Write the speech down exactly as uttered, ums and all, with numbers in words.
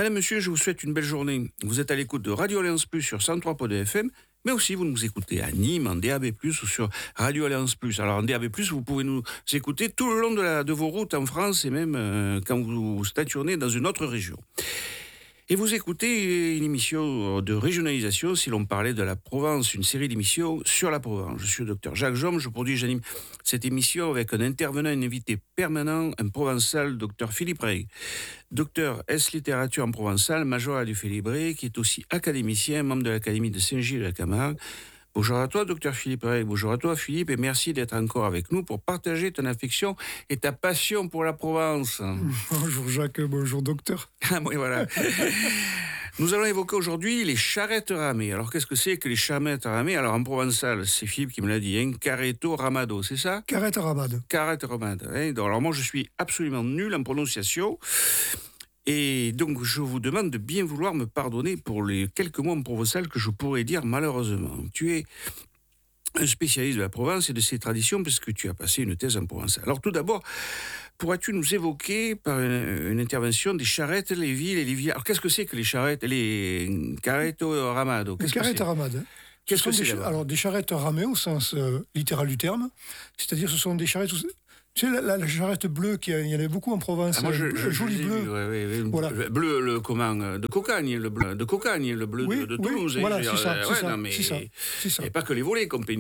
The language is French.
Madame, monsieur, je vous souhaite une belle journée. Vous êtes à l'écoute de Radio Alliance Plus sur cent trois point deux F M, mais aussi vous nous écoutez à Nîmes en D A B plus, ou sur Radio Alliance Plus. Alors en D A B plus, vous pouvez nous écouter tout le long de, la, de vos routes en France et même euh, quand vous stationnez dans une autre région. Et vous écoutez une émission de régionalisation, si l'on parlait de la Provence, une série d'émissions sur la Provence. Je suis le docteur Jacques Jaume, je produis et j'anime cette émission avec un intervenant, un invité permanent, un provençal, docteur Philippe Rey. Docteur S littérature en provençal, major à l'Ufélibré, qui est aussi académicien, membre de l'Académie de Saint-Gilles de la Camargue. Bonjour à toi, docteur Philippe Rey. Bonjour à toi, Philippe, et merci d'être encore avec nous pour partager ton affection et ta passion pour la Provence. Bonjour Jacques, bonjour docteur. Ah oui, voilà. Nous allons évoquer aujourd'hui les charrettes ramées. Alors, qu'est-ce que c'est que les charrettes ramées? Alors, en provençal, c'est Philippe qui me l'a dit, hein, carretto ramado, c'est ça? Carrette ramade. Carrette ramade. Hein. Alors, moi, je suis absolument nul en prononciation. Et donc, je vous demande de bien vouloir me pardonner pour les quelques mots en provençal que je pourrais dire malheureusement. Tu es un spécialiste de la Provence et de ses traditions puisque tu as passé une thèse en provençal. Alors, tout d'abord, pourrais-tu nous évoquer par une, une intervention des charrettes, les villes et les villes? Alors, qu'est-ce que c'est que les charrettes, les carretto ramado? Les carrettes ramades. Qu'est-ce que c'est des, Alors, des charrettes ramées au sens euh, littéral du terme, c'est-à-dire ce sont des charrettes... Tu sais, la, la, la charrette bleue, il y en avait beaucoup en Provence, ah, moi, je, je, joli je bleu. Vu, ouais, ouais, ouais, voilà. Bleu, le comment, de Cocagne, le bleu de Cocagne, le bleu oui, de, de oui, Toulouse. Voilà, c'est ça, euh, c'est, ouais, ça, non, mais c'est ça, c'est ça. Et pas que les volets, compagnie.